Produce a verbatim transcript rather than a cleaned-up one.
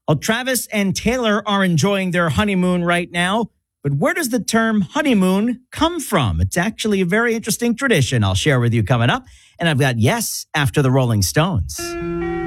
Well, Travis and Taylor are enjoying their honeymoon right now. But where does the term honeymoon come from? It's actually a very interesting tradition I'll share with you coming up. And I've got Yes after the Rolling Stones.